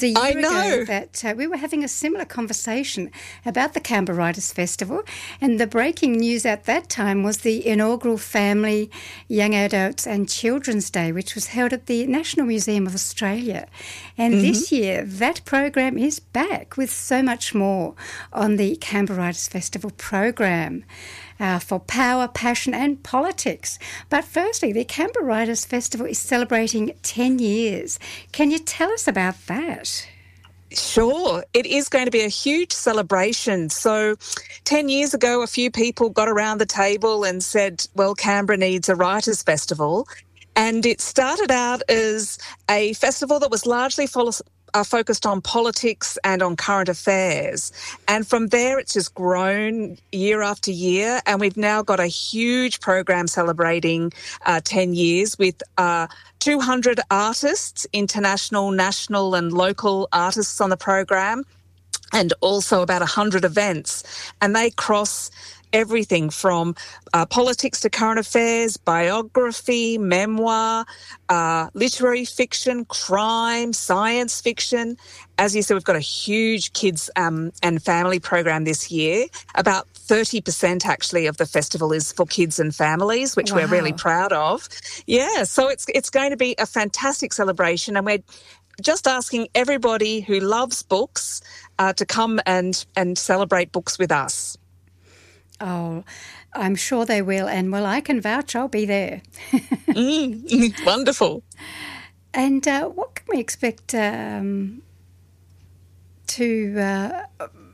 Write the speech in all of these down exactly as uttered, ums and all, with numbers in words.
a year I know. ago that uh, we were having a similar conversation about the Canberra Writers Festival, and the breaking news at that time was the inaugural Family, Young Adults and Children's Day, which was held at the National Museum of Australia. And mm-hmm. this year, that program is back with so much more on the Canberra Writers Festival program. Uh, for power, passion and politics. But firstly, the Canberra Writers Festival is celebrating ten years. Can you tell us about that? Sure. It is going to be a huge celebration. So ten years ago, a few people got around the table and said, well, Canberra needs a Writers Festival. And it started out as a festival that was largely full are focused on politics and on current affairs. And from there, it's just grown year after year. And we've now got a huge program celebrating uh, ten years with uh, two hundred artists, international, national and local artists on the program, and also about one hundred events. And they cross everything from uh, politics to current affairs, biography, memoir, uh, literary fiction, crime, science fiction. As you said, we've got a huge kids um, and family program this year. About thirty percent actually of the festival is for kids and families, which wow. we're really proud of. Yeah, so it's it's going to be a fantastic celebration, and we're just asking everybody who loves books uh, to come and, and celebrate books with us. Oh, I'm sure they will. And, well, I can vouch I'll be there. mm, wonderful. And uh, what can we expect um, to... Uh,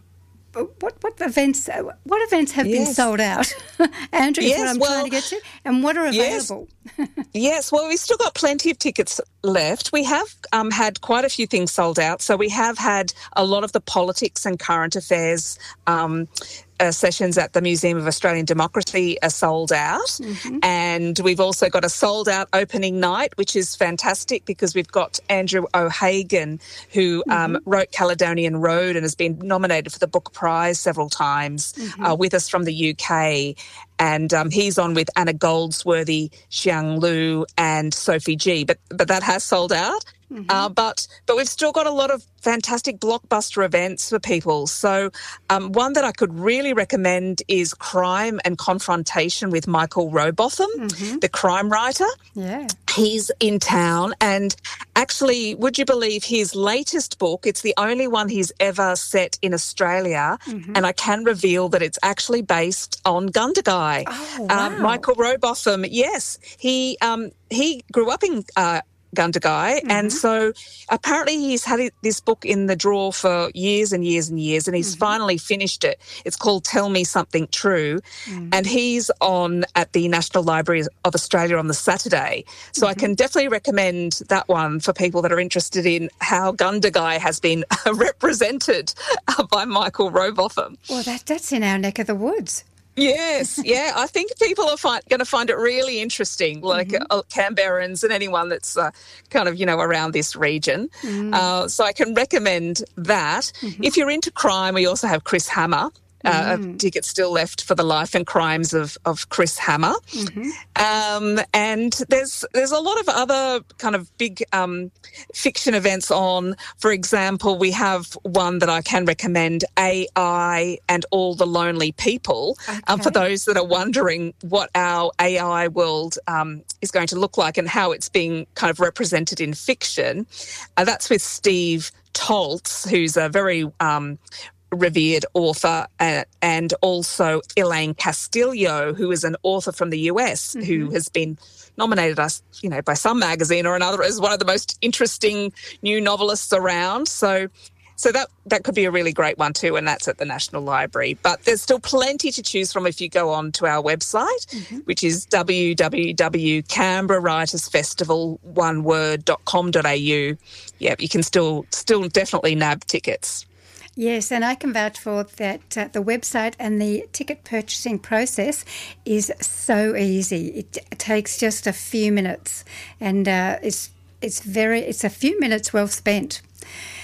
what what events what events have yes. been sold out? Andrew, is yes, what I'm well, trying to get to. And what are available? Yes. yes, well, we've still got plenty of tickets left. We have um, had quite a few things sold out. So we have had a lot of the politics and current affairs um Uh, sessions at the Museum of Australian Democracy are sold out. Mm-hmm. And we've also got a sold-out opening night, which is fantastic because we've got Andrew O'Hagan, who mm-hmm. um, wrote Caledonian Road and has been nominated for the Booker Prize several times, mm-hmm. uh, with us from the U K. And um, he's on with Anna Goldsworthy, Xiang Lu and Sophie G. But, but that has sold out. Mm-hmm. Uh, but but we've still got a lot of fantastic blockbuster events for people. So um, one that I could really recommend is Crime and Confrontation with Michael Robotham, mm-hmm. the crime writer. Yeah. He's in town, and actually, would you believe his latest book, it's the only one he's ever set in Australia, mm-hmm. and I can reveal that it's actually based on Gundagai. Oh, wow. um, Michael Robotham, yes, he um, he grew up in uh, Gundagai, mm-hmm. and so apparently he's had this book in the drawer for years and years and years, and he's mm-hmm. finally finished it. It's called Tell Me Something True, mm-hmm. and he's on at the National Library of Australia on the Saturday. So mm-hmm. I can definitely recommend that one for people that are interested in how Gundagai has been represented by Michael Robotham. Well, that that's in our neck of the woods. Yes, yeah. I think people are fi- going to find it really interesting, like mm-hmm. uh, Canberrans and anyone that's uh, kind of, you know, around this region. Mm. Uh, so I can recommend that. Mm-hmm. If you're into crime, we also have Chris Hammer. Uh, mm. A ticket still left for the life and crimes of, of Chris Hammer. Mm-hmm. Um, and there's there's a lot of other kind of big um, fiction events on. For example, we have one that I can recommend, A I and All the Lonely People, okay. um, for those that are wondering what our A I world um, is going to look like and how it's being kind of represented in fiction. Uh, that's with Steve Toltz, who's a very... Um, revered author, uh, and also Elaine Castillo, who is an author from the U S, mm-hmm. who has been nominated us, you know, by some magazine or another as one of the most interesting new novelists around. So so that that could be a really great one too, and that's at the National Library. But there's still plenty to choose from if you go on to our website, mm-hmm. which is w w w dot canberra writers festival one word dot com dot a u. Yeah, you can still still definitely nab tickets. Yes, and I can vouch for that. Uh, the website and the ticket purchasing process is so easy. It, t- it takes just a few minutes, and uh, it's it's very it's a few minutes well spent.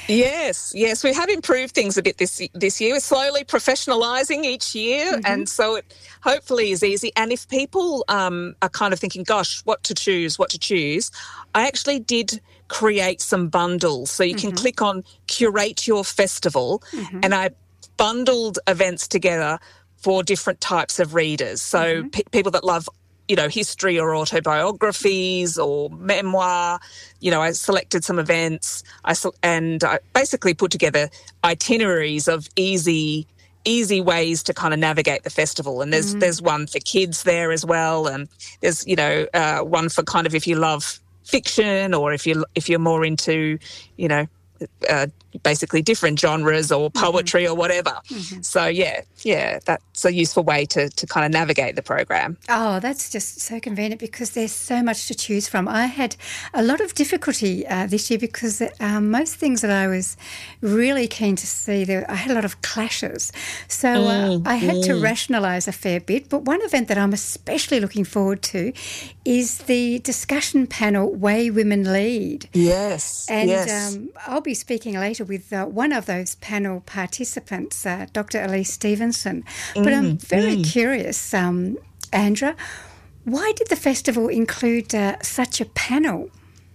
Yes, yes, we have improved things a bit this this year. We're slowly professionalising each year, mm-hmm. and so it hopefully is easy. And if people um, are kind of thinking, gosh, what to choose, what to choose, I actually did create some bundles. So you mm-hmm. can click on Curate Your Festival, mm-hmm. and I bundled events together for different types of readers. So mm-hmm. pe- people that love you know, history or autobiographies or memoir. You know, I selected some events I and I basically put together itineraries of easy easy ways to kind of navigate the festival. And there's mm. there's one for kids there as well, and there's, you know, uh, one for kind of if you love fiction or if you if you're more into, you know, uh, basically different genres or poetry mm-hmm. or whatever. Mm-hmm. So, yeah, yeah, that's a useful way to, to kind of navigate the program. Oh, that's just so convenient because there's so much to choose from. I had a lot of difficulty uh, this year because um, most things that I was really keen to see, there, I had a lot of clashes. So mm, uh, I had mm. to rationalise a fair bit. But one event that I'm especially looking forward to is the discussion panel, Way Women Lead. Yes, And yes. Um, I'll be speaking later with uh, one of those panel participants, uh, Doctor Elise Stevenson. But mm, I'm very mm. curious, um, Andra, why did the festival include uh, such a panel?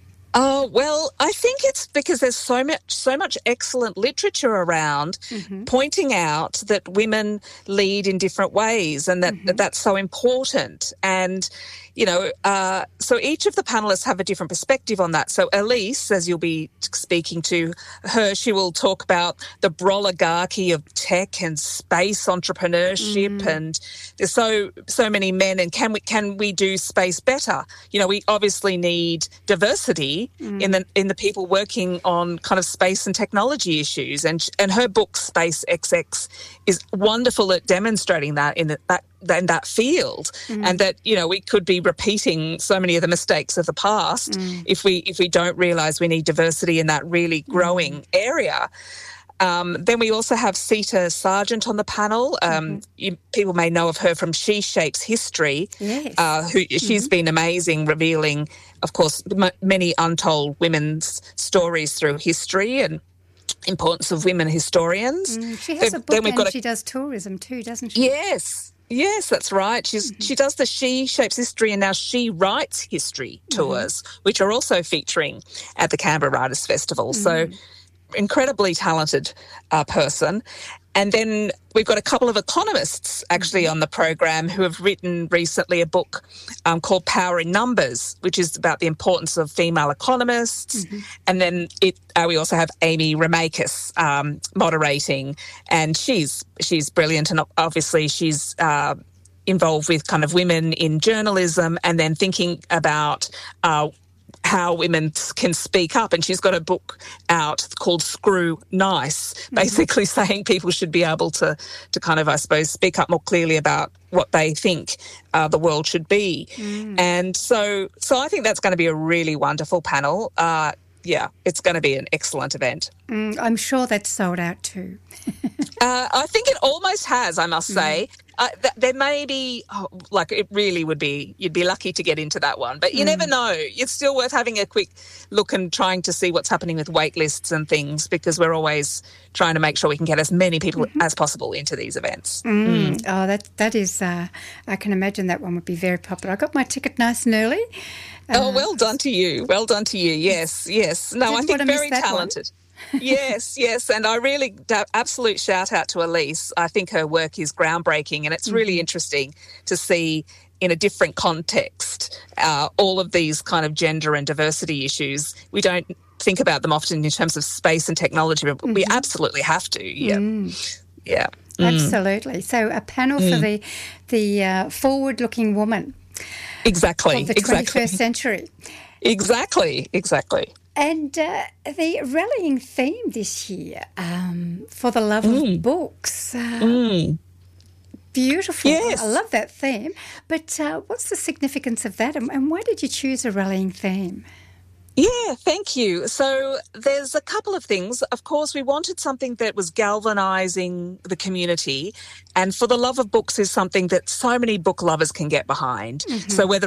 Oh, well, I think it's because there's so much so much excellent literature around mm-hmm. pointing out that women lead in different ways and that, mm-hmm. that that's so important. And, you know, uh, so each of the panellists have a different perspective on that. So Elise, as you'll be speaking to her, she will talk about the broligarchy of tech and space entrepreneurship, mm. and there's so so many men, and can we can we do space better? You know, we obviously need diversity mm. in the in the people working on kind of space and technology issues, and and her book Space X X is wonderful at demonstrating that in the, that. in that field, mm. and that, you know, we could be repeating so many of the mistakes of the past mm. if we if we don't realise we need diversity in that really growing mm. area. Um, then we also have Sita Sargent on the panel. Um, mm-hmm. you, people may know of her from She Shapes History. Yes. Uh, who mm-hmm. she's been amazing, revealing, of course, m- many untold women's stories through history and importance of women historians. Mm, she has then, a book, and a... she does tourism too, doesn't she? Yes. Yes, that's right. She's mm-hmm. she does the She Shapes History and now She Writes History tours, mm-hmm. which are also featuring at the Canberra Writers' Festival. Mm-hmm. So incredibly talented uh, person. And then we've got a couple of economists actually mm-hmm. on the program who have written recently a book um, called Power in Numbers, which is about the importance of female economists. Mm-hmm. And then it, uh, we also have Amy Ramakis um, moderating, and she's she's brilliant, and obviously she's uh, involved with kind of women in journalism and then thinking about uh, how women can speak up. And she's got a book out called Screw Nice, basically mm-hmm. saying people should be able to, to kind of, I suppose, speak up more clearly about what they think uh, the world should be. Mm. And so so I think that's going to be a really wonderful panel. Uh, yeah, it's going to be an excellent event. Mm, I'm sure that's sold out too. uh, I think it almost has, I must say. Mm. Uh, th- there may be, oh, like it really would be, you'd be lucky to get into that one. But you mm. never know. It's still worth having a quick look and trying to see what's happening with wait lists and things, because we're always trying to make sure we can get as many people mm-hmm. as possible into these events. Mm. Mm. Oh, that that is, uh, I can imagine that one would be very popular. I got my ticket nice and early. Uh, oh, well done to you. Well done to you. Yes, yes. No, I think very talented. yes, yes. And I really, absolute shout out to Elise. I think her work is groundbreaking, and it's mm-hmm. really interesting to see in a different context uh, all of these kind of gender and diversity issues. We don't think about them often in terms of space and technology, but mm-hmm. we absolutely have to. Yeah. Mm. Yeah. Absolutely. Mm. So a panel mm. for the, the uh, forward-looking woman. Exactly. Of the exactly. twenty-first century. Exactly. Exactly. And uh, the rallying theme this year, um, for the love mm. of books. Uh, mm. Beautiful. Yes. I love that theme. But uh, what's the significance of that, and, and why did you choose a rallying theme? Yeah, thank you. So there's a couple of things. Of course, we wanted something that was galvanising the community, and For the Love of Books is something that so many book lovers can get behind. Mm-hmm. So whether it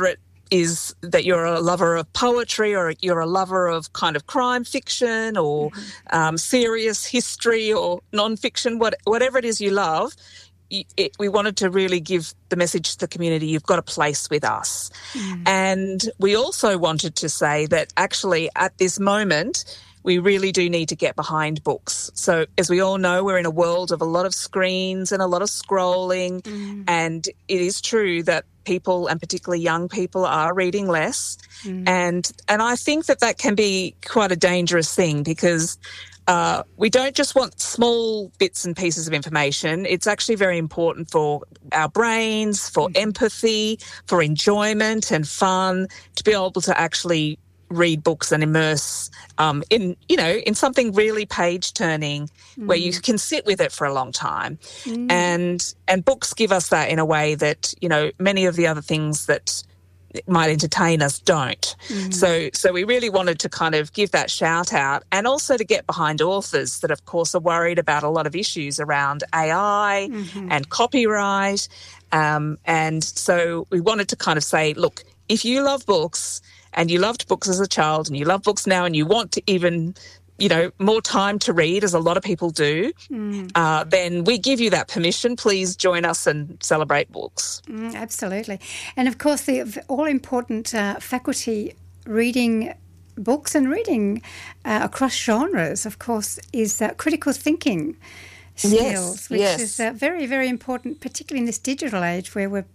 is that you're a lover of poetry or you're a lover of kind of crime fiction or mm-hmm. um, serious history or non-fiction, what, whatever it is you love, it, we wanted to really give the message to the community, you've got a place with us. Mm. And we also wanted to say that actually at this moment, we really do need to get behind books. So as we all know, we're in a world of a lot of screens and a lot of scrolling. Mm. And it is true that people, and particularly young people, are reading less. Mm. And and I think that that can be quite a dangerous thing because uh, we don't just want small bits and pieces of information. It's actually very important for our brains, for mm. empathy, for enjoyment and fun, to be able to actually read books and immerse um, in, you know, in something really page-turning mm. where you can sit with it for a long time. Mm. And and books give us that in a way that, you know, many of the other things that might entertain us don't. Mm. So so we really wanted to kind of give that shout out and also to get behind authors that, of course, are worried about a lot of issues around A I mm-hmm. and copyright. Um, and so we wanted to kind of say, look, if you love books and you loved books as a child and you love books now and you want to even, you know, more time to read, as a lot of people do, mm. uh, then we give you that permission. Please join us and celebrate books. Mm, absolutely. And, of course, the all-important uh, faculty reading books and reading uh, across genres, of course, is uh, critical thinking skills, yes, which yes. is uh, very, very important, particularly in this digital age where we're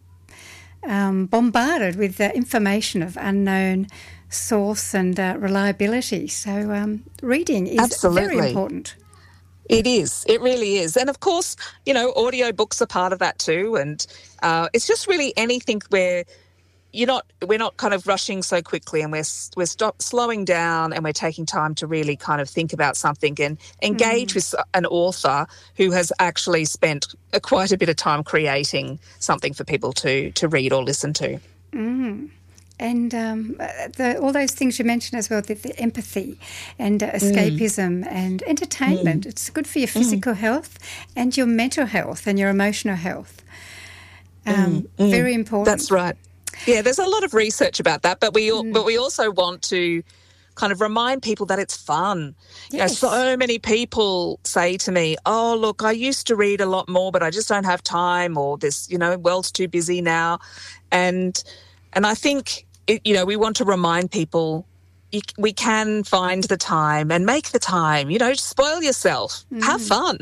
Um, bombarded with uh, information of unknown source and uh, reliability. So um, reading is Absolutely. very important. It is. It really is. And, of course, you know, audiobooks are part of that too. And uh, it's just really anything where you're not, we're not kind of rushing so quickly and we're, we're stop, slowing down and we're taking time to really kind of think about something and engage mm. with an author who has actually spent a, quite a bit of time creating something for people to, to read or listen to. Mm. And um, the, all those things you mentioned as well, the, the empathy and uh, escapism mm. and entertainment. Mm. It's good for your physical mm. health and your mental health and your emotional health. Um, mm. Mm. Very important. That's right. Yeah, there's a lot of research about that, but we mm. but we also want to kind of remind people that it's fun. Yes. You know, so many people say to me, oh, look, I used to read a lot more, but I just don't have time, or this, you know, world's too busy now. And and I think, it, you know, we want to remind people you, we can find the time and make the time, you know, spoil yourself, mm. have fun.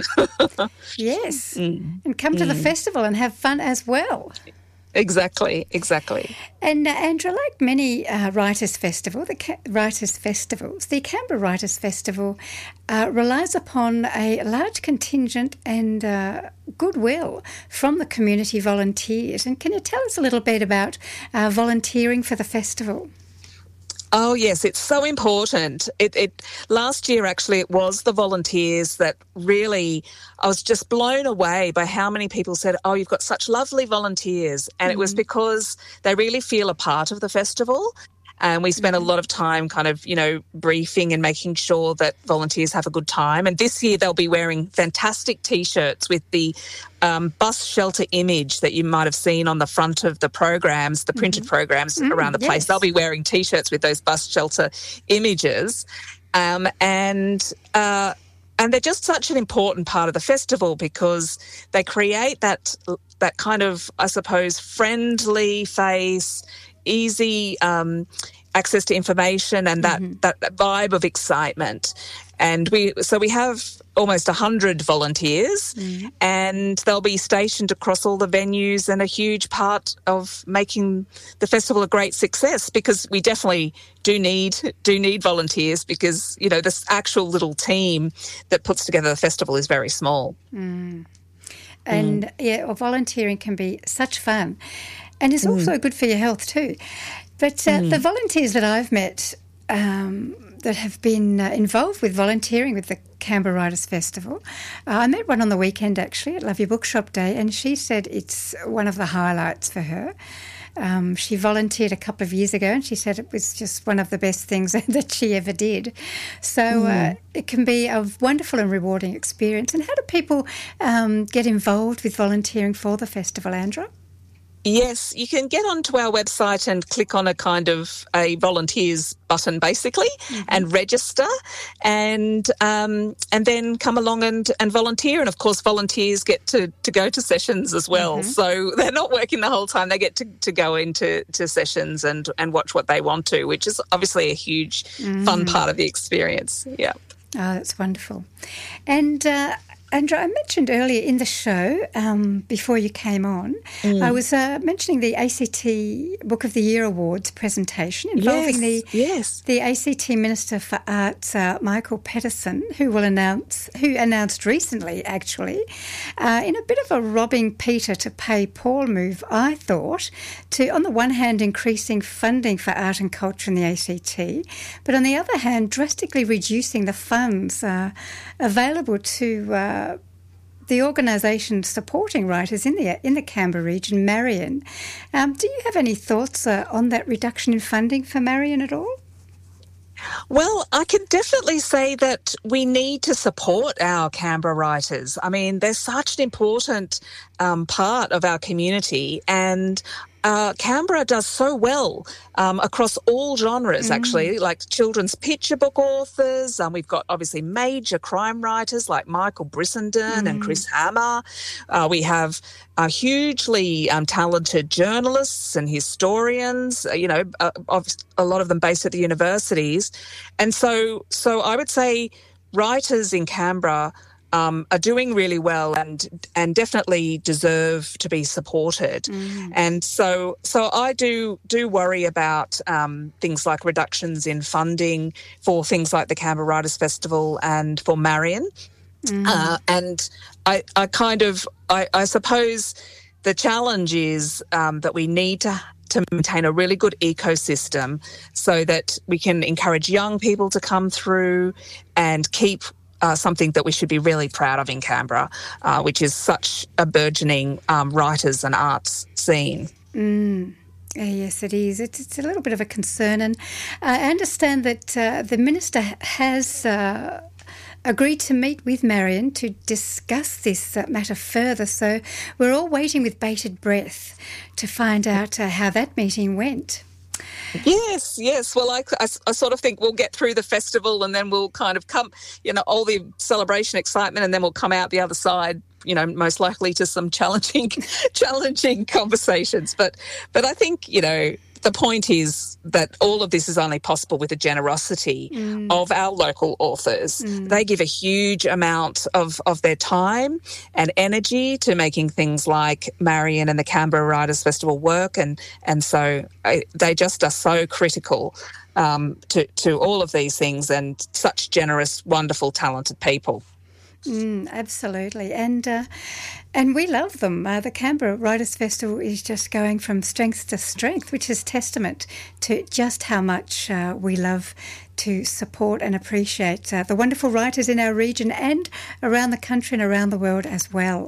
Yes, mm. and come to mm. the festival and have fun as well. Exactly, exactly. And uh, Andra, like many uh, writers' festival, the Ca- writers' festivals, the Canberra Writers' Festival uh, relies upon a large contingent and uh, goodwill from the community volunteers. And can you tell us a little bit about uh, volunteering for the festival? Oh, yes, it's so important. It, it last year, actually, it was the volunteers that really, I was just blown away by how many people said, oh, you've got such lovely volunteers. And mm. it was because they really feel a part of the festival. And we spent mm-hmm. a lot of time kind of, you know, briefing and making sure that volunteers have a good time. And this year they'll be wearing fantastic T-shirts with the um, bus shelter image that you might have seen on the front of the programs, the printed mm-hmm. programs mm, around the yes. place. They'll be wearing T-shirts with those bus shelter images. Um, and uh, and they're just such an important part of the festival because they create that that kind of, I suppose, friendly face, easy um, access to information and that, mm-hmm. that, that vibe of excitement. And we so we have almost one hundred volunteers mm-hmm. and they'll be stationed across all the venues and a huge part of making the festival a great success because we definitely do need do need volunteers because, you know, this actual little team that puts together the festival is very small. Mm. And, mm. yeah, well, volunteering can be such fun. And it's also mm. good for your health too. But uh, mm. the volunteers that I've met um, that have been uh, involved with volunteering with the Canberra Writers' Festival, uh, I met one on the weekend actually at Love Your Bookshop Day, and she said it's one of the highlights for her. Um, she volunteered a couple of years ago and she said it was just one of the best things that she ever did. So mm. uh, it can be a wonderful and rewarding experience. And how do people um, get involved with volunteering for the festival, Andra? Yes, you can get onto our website and click on a kind of a volunteers button, basically, mm-hmm. and register, and um, and then come along and, and volunteer. And, of course, volunteers get to, to go to sessions as well. Mm-hmm. So they're not working the whole time. They get to, to go into to sessions and, and watch what they want to, which is obviously a huge, mm. fun part of the experience. Yeah. Oh, that's wonderful. And uh, Andrew, I mentioned earlier in the show, um, before you came on, mm. I was uh, mentioning the A C T Book of the Year Awards presentation involving yes, the yes. the A C T Minister for Arts, uh, Michael Patterson, who will announce, who announced recently, actually, uh, in a bit of a robbing Peter to pay Paul move, I thought, to, on the one hand, increasing funding for art and culture in the A C T, but on the other hand, drastically reducing the funds uh, available to uh, the organisation supporting writers in the in the Canberra region, Marion. Um, do you have any thoughts uh, on that reduction in funding for Marion at all? Well, I can definitely say that we need to support our Canberra writers. I mean, they're such an important um, part of our community, and Uh, Canberra does so well um, across all genres, mm. actually, like children's picture book authors. Um, we've got obviously major crime writers like Michael Brissenden mm. and Chris Hammer. Uh, we have uh, hugely um, talented journalists and historians, uh, you know, uh, of, a lot of them based at the universities. And so, so I would say writers in Canberra Um, are doing really well and and definitely deserve to be supported. Mm. And so so I do do worry about um, things like reductions in funding for things like the Canberra Writers Festival and for Marion. Mm. Uh, and I, I kind of, I, I suppose the challenge is um, that we need to to maintain a really good ecosystem so that we can encourage young people to come through and keep Uh, something that we should be really proud of in Canberra, uh, which is such a burgeoning um, writers and arts scene. Mm. Yes, it is. It's, it's a little bit of a concern, and I understand that uh, the Minister has uh, agreed to meet with Marion to discuss this uh, matter further, so we're all waiting with bated breath to find out uh, how that meeting went. Yes, yes. Well, I, I, I sort of think we'll get through the festival and then we'll kind of come, you know, all the celebration excitement, and then we'll come out the other side, you know, most likely to some challenging, challenging conversations. But, but I think, you know, the point is that all of this is only possible with the generosity mm. of our local authors. Mm. They give a huge amount of, of their time and energy to making things like Marion and the Canberra Writers Festival work, and and so I, they just are so critical um, to, to all of these things, and such generous, wonderful, talented people. Mm, absolutely, and uh, and we love them. Uh, the Canberra Writers Festival is just going from strength to strength, which is testament to just how much uh, we love to support and appreciate uh, the wonderful writers in our region and around the country and around the world as well.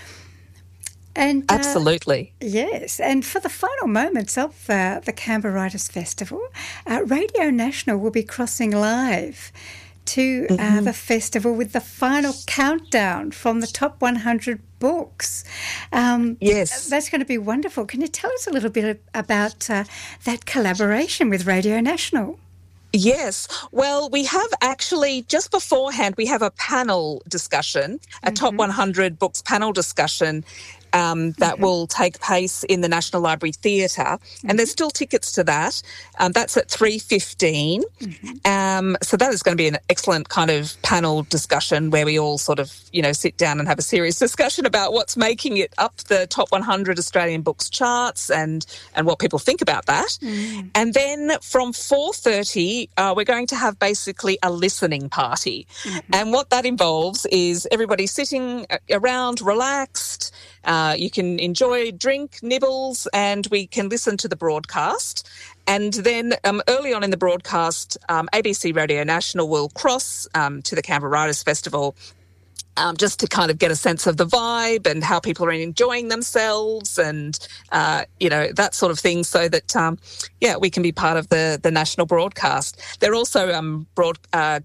And, uh, Absolutely. Yes, and for the final moments of uh, the Canberra Writers Festival, uh, Radio National will be crossing live to uh, mm-hmm. the festival with the final countdown from the top one hundred books. Um, yes. That's going to be wonderful. Can you tell us a little bit about uh, that collaboration with Radio National? Yes. Well, we have actually, just beforehand, we have a panel discussion, a mm-hmm. top one hundred books panel discussion Um, that okay. will take place in the National Library Theatre, mm-hmm. and there's still tickets to that. Um, that's at three fifteen. Mm-hmm. Um, so that is going to be an excellent kind of panel discussion where we all sort of, you know, sit down and have a serious discussion about what's making it up the top one hundred Australian books charts and and what people think about that. Mm-hmm. And then from four thirty, uh, we're going to have basically a listening party. Mm-hmm. And what that involves is everybody sitting around, relaxed. Uh, you can enjoy drink, nibbles, and we can listen to the broadcast. And then um, early on in the broadcast, um, A B C Radio National will cross um, to the Canberra Writers Festival um, just to kind of get a sense of the vibe and how people are enjoying themselves and, uh, you know, that sort of thing, so that, um, yeah, we can be part of the, the national broadcast. They're also um, broad... Uh,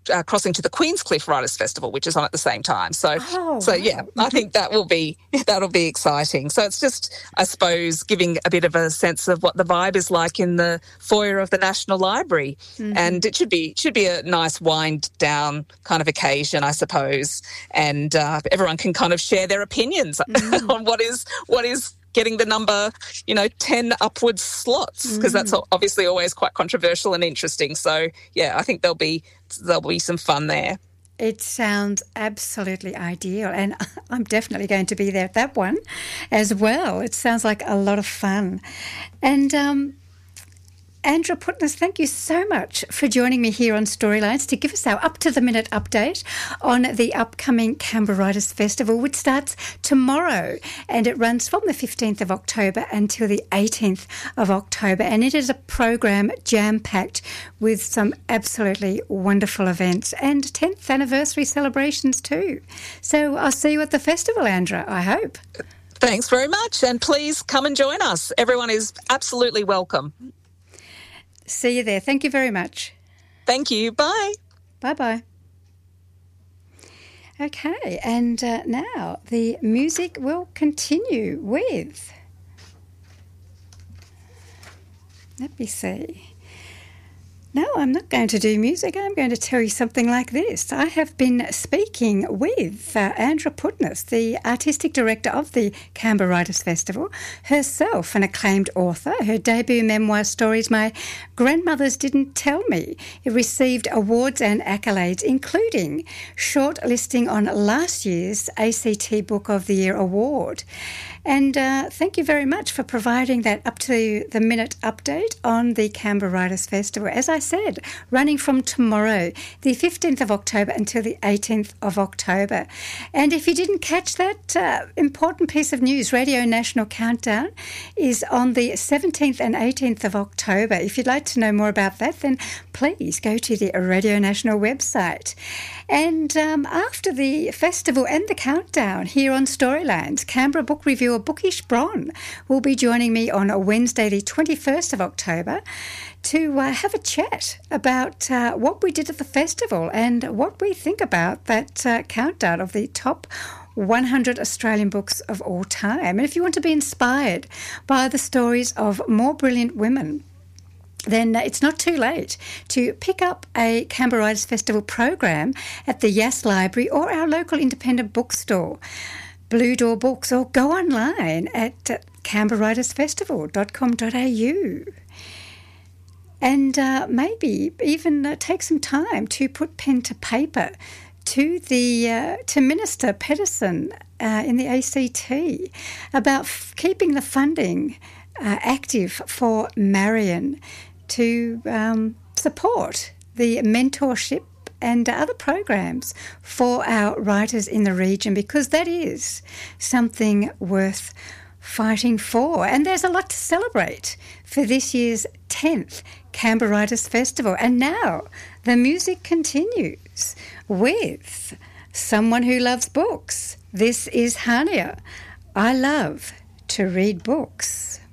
uh, crossing to the Queenscliff Writers Festival, which is on at the same time. So, oh, so wow. yeah, I think that will be that'll be exciting. So it's just, I suppose, giving a bit of a sense of what the vibe is like in the foyer of the National Library, mm-hmm. and it should be should be a nice wind down kind of occasion, I suppose, and uh, everyone can kind of share their opinions mm. on what is what is. getting the number, you know, ten upwards slots, because mm. that's obviously always quite controversial and interesting. So, yeah, I think there'll be there'll be some fun there. It sounds absolutely ideal, and I'm definitely going to be there at that one as well. It sounds like a lot of fun. And um Andra Putness, thank you so much for joining me here on Storylines to give us our up-to-the-minute update on the upcoming Canberra Writers Festival, which starts tomorrow, and it runs from the fifteenth of October until the eighteenth of October, and it is a program jam-packed with some absolutely wonderful events and tenth anniversary celebrations too. So I'll see you at the festival, Andra, I hope. Thanks very much, and please come and join us. Everyone is absolutely welcome. See you there. Thank you very much. Thank you. Bye. Bye-bye. Okay, and uh, now the music will continue with... Let me see. No, I'm not going to do music. I'm going to tell you something like this. I have been speaking with uh, Andra Putness, the artistic director of the Canberra Writers Festival, herself an acclaimed author. Her debut memoir, Stories My Grandmothers Didn't Tell Me, it received awards and accolades, including shortlisting on last year's A C T Book of the Year award. And uh, thank you very much for providing that up-to-the-minute update on the Canberra Writers Festival. As I said, running from tomorrow, the fifteenth of October, until the eighteenth of October. And if you didn't catch that uh, important piece of news, Radio National Countdown is on the seventeenth and eighteenth of October. If you'd like to know more about that, then please go to the Radio National website. And um, after the festival and the countdown here on Storylines, Canberra book reviewer Bookish Bron will be joining me on a Wednesday, the twenty-first of October, to uh, have a chat about uh, what we did at the festival and what we think about that uh, countdown of the top one hundred Australian books of all time. And if you want to be inspired by the stories of more brilliant women, then it's not too late to pick up a Canberra Writers Festival program at the Yass Library or our local independent bookstore, Blue Door Books, or go online at canberra writers festival dot com dot a u. And uh, maybe even uh, take some time to put pen to paper to the uh, to Minister Pedersen uh, in the A C T about f- keeping the funding uh, active for Marion to um, support the mentorship and other programs for our writers in the region, because that is something worth fighting for. And there's a lot to celebrate for this year's tenth Canberra Writers Festival. And now the music continues with someone who loves books. This is Hania. I love to read books.